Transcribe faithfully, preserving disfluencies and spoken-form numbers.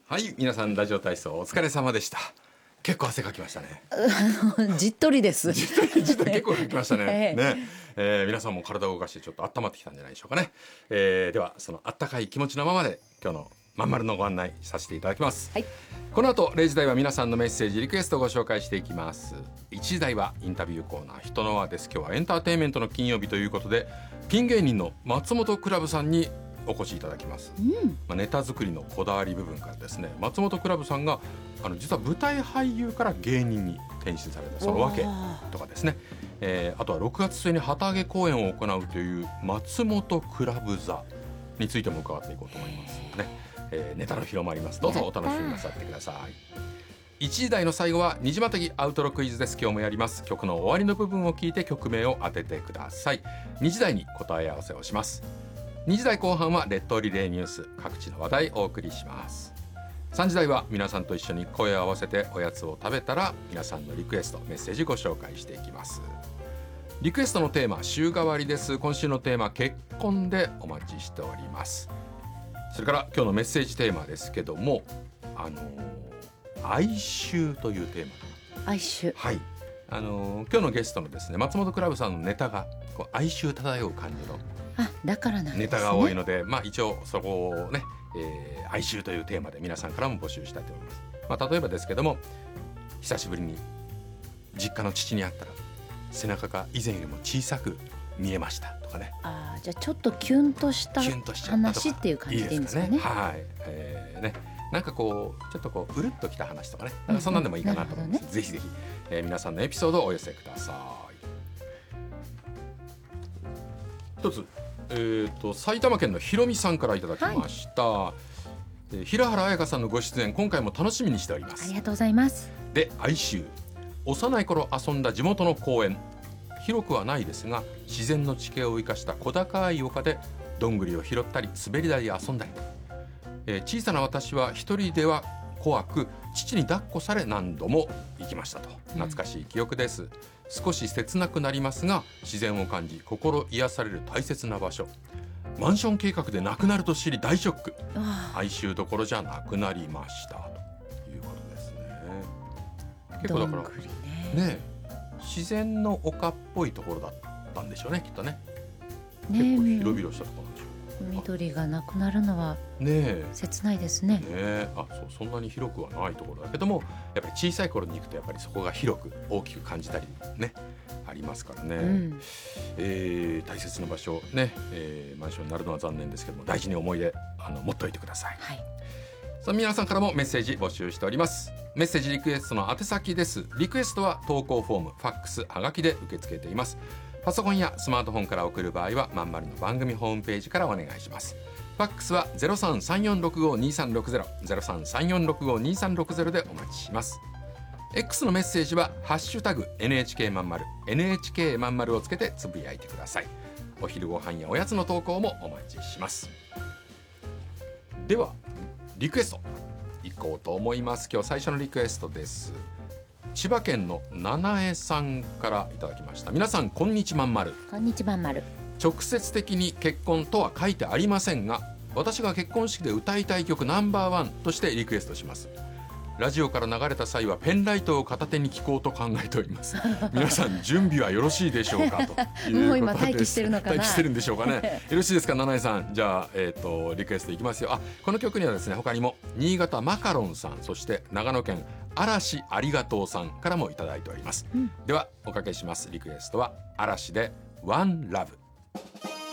はい、皆さんラジオ体操お疲れ様でした。結構汗かきましたね。 あのじっとりですじっとりじっとり結構かきましたね。 ええね、えー皆さんも体を動かしてちょっと温まってきたんじゃないでしょうかね。えーではそのあったかい気持ちのままで今日のまんまるのご案内させていただきます。 はい、 この後れいじ台は皆さんのメッセージリクエストをご紹介していきます。いちじ台はインタビューコーナー人の輪です。今日はエンターテインメントの金曜日ということでピン芸人の松本クラブさんにお越しいただきます。 うんまあ、ネタ作りのこだわり部分からですね、松本クラブさんがあの実は舞台俳優から芸人に転身されたそのわけとかですね、えー、あとはろくがつ末に旗揚げ公演を行うという松本クラブ座についても伺っていこうと思いますので、ねえー、ネタの広まります。どうぞお楽しみなさってください。いちじ台の最後はにじまたぎアウトロクイズです。今日もやります。曲の終わりの部分を聞いて曲名を当ててください。にじ台に答え合わせをします。にじ台後半は列島リレーニュース、各地の話題をお送りします。さんじ台は皆さんと一緒に声を合わせておやつを食べたら皆さんのリクエストメッセージご紹介していきます。リクエストのテーマ週替わりです。今週のテーマ結婚でお待ちしております。それから今日のメッセージテーマですけども、あのー、哀愁というテーマ。 哀愁、 はい、あのー、今日のゲストのですね松本クラブさんのネタがこう哀愁漂う感じのあ、だからなんですね。 ネタが多いので、まあ、一応そこをね、えー、哀愁というテーマで皆さんからも募集したいと思います。まあ、例えばですけども久しぶりに実家の父に会ったら背中が以前よりも小さく見えましたとかね。 あ、じゃあちょっとキュンとしたキュンとしちゃったとか話っていう感じでいいんですかね。 いいですかね。はい、えーね、なんかこうちょっとこううるっときた話とかね、なんかそんなんでもいいかなと思います、 うんうん、 ぜひぜひ、えー、皆さんのエピソードをお寄せください。一つ、えー、と埼玉県のひろみさんからいただきました、はい、えー、平原綾香さんのご出演今回も楽しみにしております。 ありがとうございます。 で、哀愁、幼い頃遊んだ地元の公園、広くはないですが自然の地形を生かした小高い丘でどんぐりを拾ったり滑り台で遊んだり、えー、小さな私は一人では怖く父に抱っこされ何度も行きましたと。懐かしい記憶です、うん、少し切なくなりますが自然を感じ心癒される大切な場所。マンション計画でなくなると知り大ショック。哀愁どころじゃなくなりましたということですね。結構だからどんぐりね、 ね、自然の丘っぽいところだったんでしょうね、きっとね。 ね、 結構広々したところなんでしょう。 緑がなくなるのは切ないですね。 ねえ、あ、そう、そんなに広くはないところだけどもやっぱり小さい頃に行くとやっぱりそこが広く大きく感じたりねありますからね、うん、えー、大切な場所ね、えー、マンションになるのは残念ですけども大事に思い出あの持っておいてください、はい。さあ皆さんからもメッセージ募集しております。メッセージリクエストの宛先です。リクエストは投稿フォーム、ファックス、はがきで受け付けています。パソコンやスマートフォンから送る場合はまんまるの番組ホームページからお願いします。ファックスは ゼロさんさんよんろくごにさんろくゼロ ゼロさんさんよんろくごにさんろくゼロ でお待ちします。 X のメッセージはハッシュタグ エヌエイチケー まんまる エヌエイチケー まんまるをつけてつぶやいてください。お昼ご飯やおやつの投稿もお待ちします。ではリクエストいこうと思います。今日最初のリクエストです。千葉県の七重さんからいただきました。皆さんこんにちまんまる。 こんにちまんまる。 直接的に結婚とは書いてありませんが私が結婚式で歌いたい曲ナンバーワンとしてリクエストします。ラジオから流れた際はペンライトを片手に聴こうと考えております皆さん準備はよろしいでしょうかということです。 もう今待機してるのかな。 待機してるんでしょうかねよろしいですか七重さん。じゃあ、えー、とリクエストいきますよ。あ、この曲にはですね他にも新潟マカロンさん、そして長野県嵐ありがとうさんからもいただいております、うん、ではおかけします。リクエストは嵐でワンラブ。